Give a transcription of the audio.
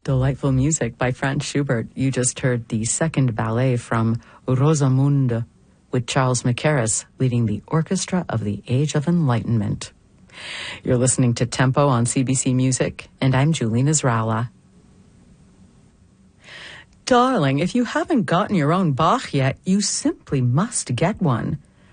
Delightful music by Franz Schubert. You just heard the second ballet from Rosamunde with Charles Mackerras leading the Orchestra of the Age of Enlightenment. You're listening to Tempo on CBC Music, and I'm Julie Nasrallah. Darling, if you haven't gotten your own Bach yet, you simply must get one.